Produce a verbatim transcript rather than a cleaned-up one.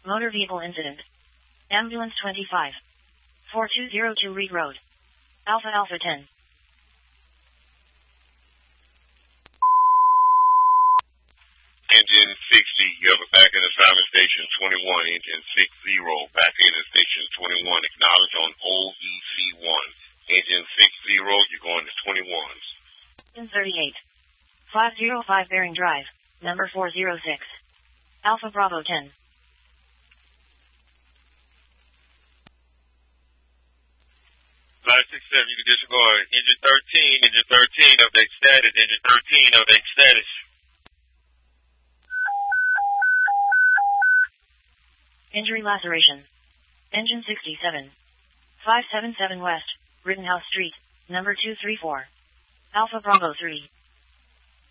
Motor vehicle incident. Ambulance twenty-five. four two zero two Reed Road. Alpha Alpha ten. Engine sixty, you have a back in assignment station twenty-one. Engine six zero, back in station twenty-one. Acknowledge on O E C one. Engine six zero, you're going to twenty-one. Engine thirty-eight. five oh five Bearing Drive, number four oh six. Alpha Bravo ten. five six seven, you can disregard. Engine thirteen, engine thirteen, update status. Engine thirteen, update status. Injury laceration. Engine sixty-seven. five seven seven West, Rittenhouse Street, number two three four. Alpha Bravo three.